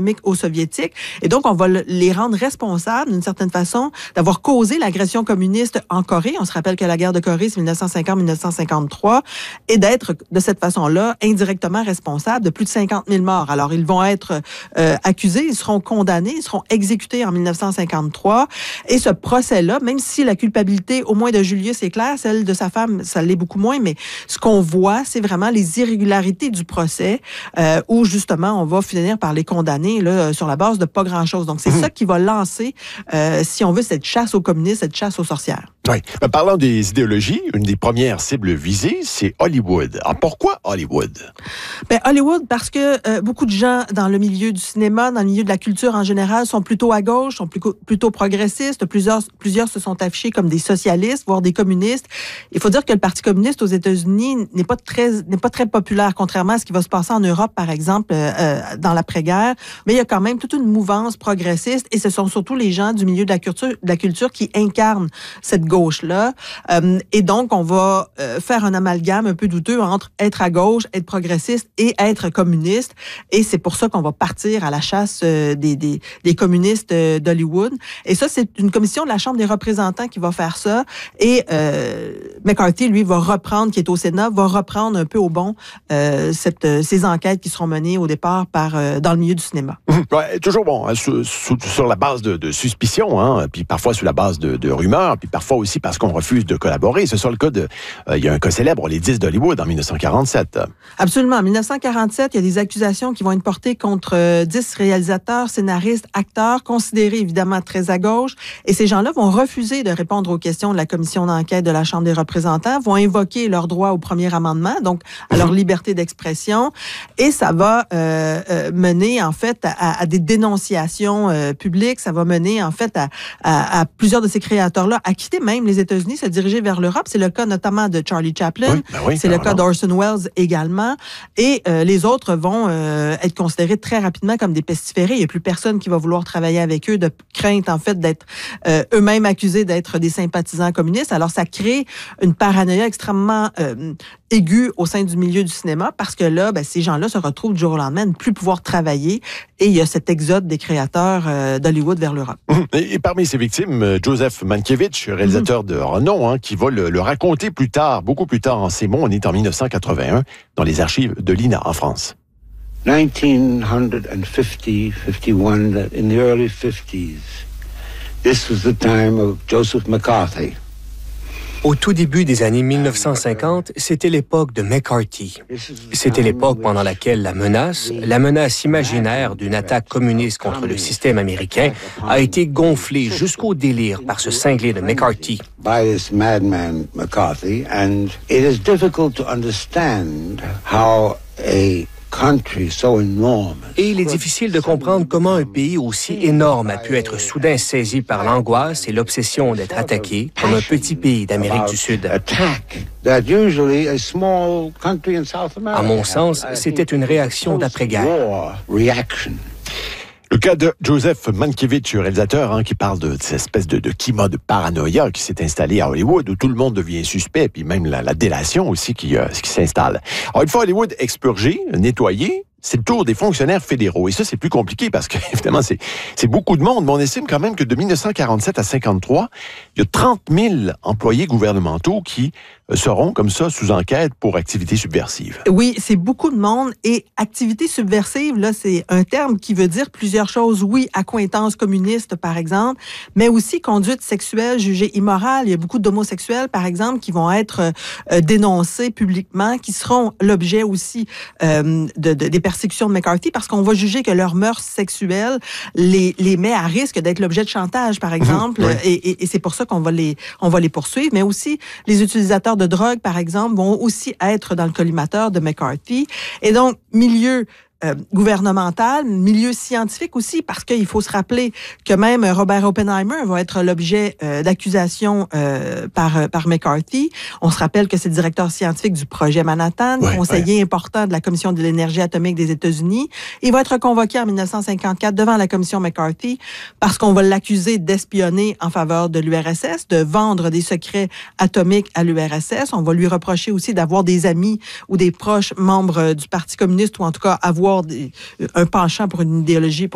atomique aux Soviétiques. Et donc, on va les rendre responsables, d'une certaine façon, d'avoir causé l'agression communiste en Corée. On se rappelle que la guerre de Corée, c'est 1950-1953. Et d'être, de cette façon-là, indirectement responsables de plus de 50 000 morts. Alors, ils vont être accusés, ils seront condamnés, ils seront exécutés en 1953. Et ce procès-là, même si la culpabilité, au moins de Julius, est claire, celle de sa femme, ça l'est beaucoup moins, mais ce qu'on voit, c'est vraiment les irrégularités du procès où, justement, on va finir par les condamner là, sur la base de pas grand-chose. Donc, c'est ça qui va lancer, si on veut, cette chasse aux communistes, cette chasse aux sorcières. Oui. Parlant des idéologies, une des premières cibles visées, c'est Hollywood. Alors, pourquoi Hollywood? Ben, Hollywood, parce que beaucoup de gens dans le milieu du cinéma, dans le milieu de la culture en général, sont plutôt à gauche, sont plutôt progressistes. Plusieurs se sont affichés comme des socialistes, voire des communistes. Il faut dire que le Parti communiste aux États-Unis n'est pas très populaire, contrairement à ce qui va se passer en Europe, par exemple, dans l'après-guerre. Mais il y a quand même toute une mouvance progressiste et ce sont surtout les gens du milieu de la culture qui incarnent cette gauche-là. Et donc, on va faire un amalgame un peu douteux entre être à gauche, être progressiste et être communiste. Et c'est pour ça qu'on va partir à la chasse des communistes d'Hollywood. Et ça, c'est une commission de la Chambre des représentants qui va faire ça. Et McCarthy, lui, va reprendre, qui est au Sénat, va reprendre un peu au bon ces enquêtes qui seront menées au départ dans le milieu du cinéma. Ouais, toujours bon, hein, sur la base de suspicions, hein, puis parfois sur la base de rumeurs, puis parfois aussi parce qu'on refuse de collaborer. C'est sur le cas il y a un cas célèbre, les 10 d'Hollywood en 1947. Absolument. En 1947, il y a des accusations qui vont être portées contre 10 réalisateurs, scénaristes, acteurs, considérés évidemment très à gauche. Et ces gens-là vont refuser de répondre aux questions de la commission d'enquête de la Chambre des représentants, vont invoquer leur droit au premier amendement, donc à leur liberté d'expression. Et ça va mener en fait à des dénonciations publiques. Ça va mener en fait à plusieurs de ces créateurs-là à quitter même les États-Unis, se diriger vers l'Europe. C'est le cas notamment de Charlie Chaplin. C'est le cas d'Orson Welles également. Et les autres vont être considérés très rapidement comme des pestiférés. Il n'y a plus personne qui va vouloir travailler avec eux de crainte, en fait, d'être eux-mêmes accusés d'être des sympathisants communistes. Alors, ça crée une paranoïa extrêmement aiguë au sein du milieu du cinéma parce que là, ces gens-là se retrouvent du jour au lendemain à ne plus pouvoir travailler et il y a cet exode des créateurs d'Hollywood vers l'Europe. Et parmi ces victimes, Joseph Mankiewicz, réalisateur de renom, hein, qui va le raconter plus tard, beaucoup plus tard en ces mots, on est en 1981, dans les archives de l'INA en France. 1950-51, in the early 50s, this was the time of Joseph McCarthy. Au tout début des années 1950, c'était l'époque de McCarthy. C'était l'époque pendant laquelle la menace imaginaire d'une attaque communiste contre le système américain a été gonflée jusqu'au délire par ce cinglé de McCarthy. By this madman McCarthy, and it is difficult to understand how a country so enormous. Et il est difficile de comprendre comment un pays aussi énorme a pu être soudain saisi par l'angoisse et l'obsession d'être attaqué comme un petit pays d'Amérique du Sud. À mon sens, c'était une réaction d'après-guerre. Le cas de Joseph Mankiewicz, réalisateur, hein, qui parle de cette espèce de climat de paranoïa qui s'est installé à Hollywood, où tout le monde devient suspect, puis même la délation aussi qui s'installe. Alors, une fois Hollywood expurgé, nettoyé, c'est le tour des fonctionnaires fédéraux. Et ça, c'est plus compliqué parce que, évidemment, c'est beaucoup de monde. Mais on estime quand même que de 1947 à 1953, il y a 30 000 employés gouvernementaux qui seront comme ça sous enquête pour activités subversives. Oui, c'est beaucoup de monde. Et activité subversive, là, c'est un terme qui veut dire plusieurs choses. Oui, accointance communiste, par exemple, mais aussi conduite sexuelle jugée immorale. Il y a beaucoup d'homosexuels, par exemple, qui vont être dénoncés publiquement, qui seront l'objet aussi des persécutions de McCarthy, parce qu'on va juger que leur mœurs sexuelles les met à risque d'être l'objet de chantage, par exemple. Oui. Et c'est pour ça qu'on va les poursuivre. Mais aussi, les utilisateurs de drogue, par exemple, vont aussi être dans le collimateur de McCarthy. Et donc, milieu gouvernemental, milieu scientifique aussi, parce qu'il faut se rappeler que même Robert Oppenheimer va être l'objet d'accusations par McCarthy. On se rappelle que c'est le directeur scientifique du projet Manhattan, conseiller important de la Commission de l'énergie atomique des États-Unis. Il va être convoqué en 1954 devant la Commission McCarthy parce qu'on va l'accuser d'espionner en faveur de l'URSS, de vendre des secrets atomiques à l'URSS. On va lui reprocher aussi d'avoir des amis ou des proches membres du Parti communiste ou en tout cas avoir un penchant pour une idéologie